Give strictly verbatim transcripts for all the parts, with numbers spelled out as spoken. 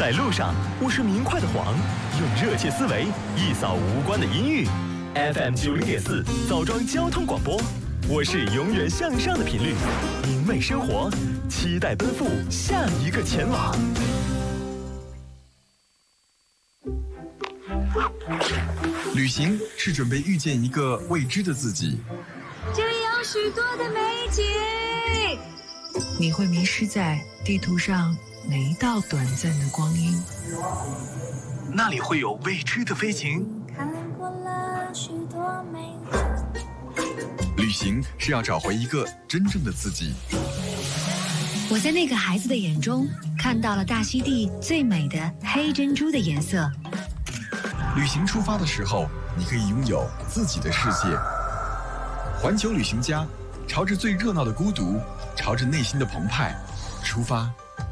在路上，我是明快的黄，用热切思维一扫无关的阴郁。F M 九零点四，枣庄交通广播，我是永远向上的频率，明媚生活，期待奔赴下一个前往。 旅行是准备遇见一个未知的自己， 这里有许多的美景， 你会迷失在地图上哪一道短暂的光阴？ 那里会有未知的飞行。 看过了许多美景。 旅行是要找回一个真正的自己。 我在那个孩子的眼中看到了大溪地最美的黑珍珠的颜色。 旅行出发的时候，你可以拥有自己的世界。环球旅行家，朝着最热闹的孤独，朝着内心的澎湃出发。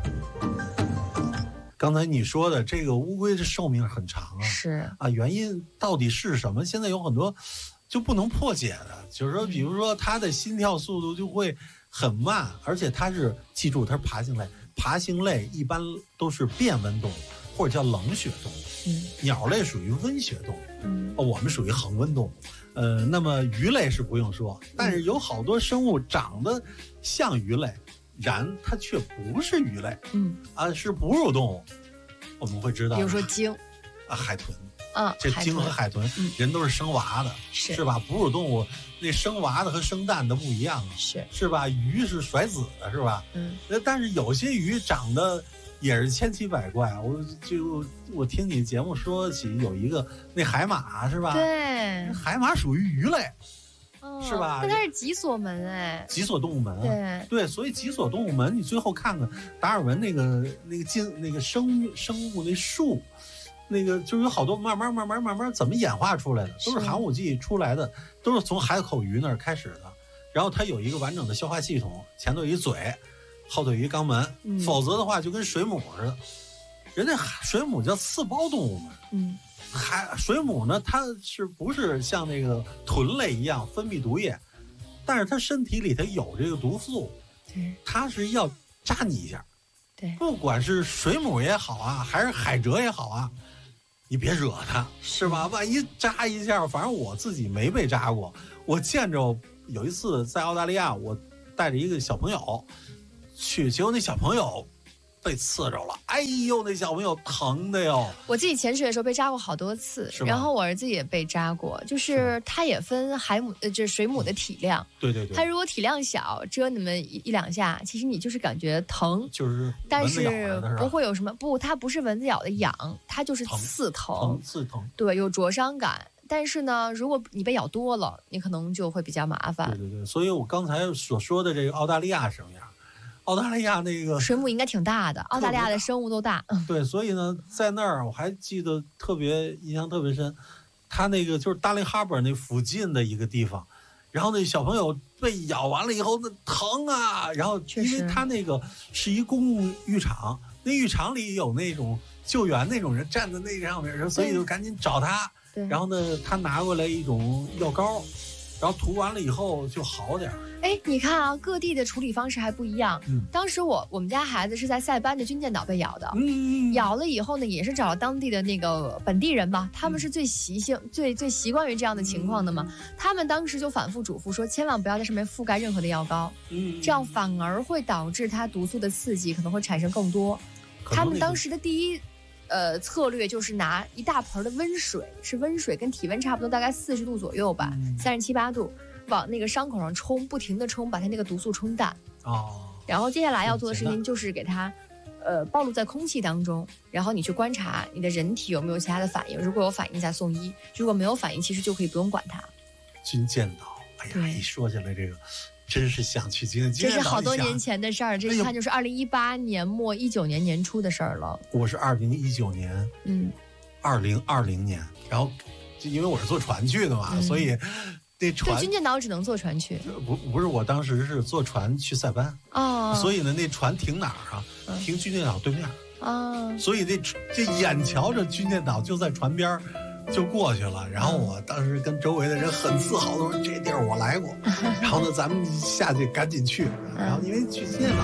刚才你说的这个乌龟的寿命很长啊， 是啊，原因到底是什么？现在有很多就不能破解的，就是说，比如说它的心跳速度就会很慢，而且它是记住它是爬行类，爬行类一般都是变温动物或者叫冷血动物。 嗯， 鸟类属于温血动物， 嗯， 我们属于恒温动物。呃，那么鱼类是不用说，但是有好多生物长得像鱼类，然它却不是鱼类， 嗯啊，是哺乳动物。我们会知道， 比如说鲸啊，海豚， 嗯， 这鲸和海豚， 嗯、 人都是生娃的， 是是吧？哺乳动物那生娃的和生蛋的不一样啊， 是是吧？鱼是甩籽的，是吧？ 嗯， 但是有些鱼长得也是千奇百怪。我就我听你节目说起有一个那海马是吧？ 对， 海马属于鱼类。 哦、 是吧？ 但它是脊索门哎， 脊索动物门、啊， 对对，所以脊索动物门，你最后看看达尔文那个那个进那个生生物那树，那个就有好多慢慢慢慢慢慢怎么演化出来的，都是寒武纪出来的，都是从海口鱼那儿开始的。然后它有一个完整的消化系统，前头有一嘴，后头有一肛门， 嗯、 否则的话就跟水母似的。人家水母叫刺胞动物门， 嗯。 海水母呢，它是不是像那个豚类一样分泌毒液？但是它身体里头有这个毒素， 对， 它是要扎你一下。 对， 不管是水母也好啊，还是海蜇也好啊，你别惹它，是吧？万一扎一下，反正我自己没被扎过。我见着有一次在澳大利亚，我带着一个小朋友去，结果那小朋友被刺着了，哎呦，那小朋友疼的哟！ 我自己潜水的时候被扎过好多次，然后我儿子也被扎过，就是它也分海母，呃，就是水母的体量。 对对对， 它如果体量小，蛰你们一一两下，其实你就是感觉疼， 就是但是不会有什么不，它不是蚊子咬的痒，它就是刺疼， 疼刺疼， 对，有灼伤感。但是呢，如果你被咬多了，你可能就会比较麻烦。 对对对，所以我刚才所说的这个澳大利亚什么样？澳大利亚那个水母应该挺大的，澳大利亚的生物都大。 对，所以呢，在那儿我还记得特别印象特别深，他那个就是Darling Harbour那附近的一个地方，然后那小朋友被咬完了以后，那疼啊！然后因为他那个是一公共浴场，那浴场里有那种救援那种人站在那上面，所以就赶紧找他。然后呢，他拿过来一种药膏。然后涂完了以后就好点儿。 哎，你看啊，各地的处理方式还不一样。嗯，当时我我们家孩子是在塞班的军舰岛被咬的，嗯，咬了以后呢，也是找了当地的那个本地人嘛，他们是最习性、嗯、最最习惯于这样的情况的嘛。嗯、他们当时就反复嘱咐说，千万不要在上面覆盖任何的药膏，嗯，这样反而会导致它毒素的刺激可能会产生更多。他们当时的第一。呃，策略就是拿一大盆的温水，是温水跟体温差不多，大概四十度左右吧，三十七八度，往那个伤口上冲，不停的冲，把它那个毒素冲淡。哦。然后接下来要做的事情就是给它，呃，暴露在空气当中，然后你去观察你的人体有没有其他的反应，如果有反应再送医，如果没有反应，其实就可以不用管它。 军舰岛，哎呀，一说起来这个。真是想去军舰岛， 这是好多年前的事儿，这一看就是二零一八年末一九年年初的事儿了。 我是二零一九年，嗯，二零二零年，然后因为我是坐船去的嘛，嗯、所以那船对军舰岛只能坐船去。 不不是，我当时是坐船去塞班哦，所以呢，那船停哪儿啊？嗯、停军舰岛对面啊，所以这这眼瞧着军舰岛就在船边就过去了，然后我当时跟周围的人很自豪的说：“这地儿我来过。”然后呢，咱们下去赶紧去。然后因为去军舰岛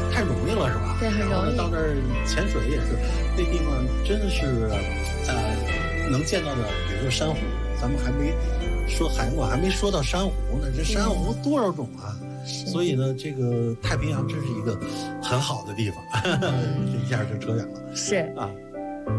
太容易了，是吧？ 对，很容易。 到那儿潜水也是，那地方真的是，呃，能见到的，比如说珊瑚，咱们还没说海，我还没说到珊瑚呢，这珊瑚多少种啊！所以呢，这个太平洋真是一个很好的地方，这一下就扯远了。 是啊。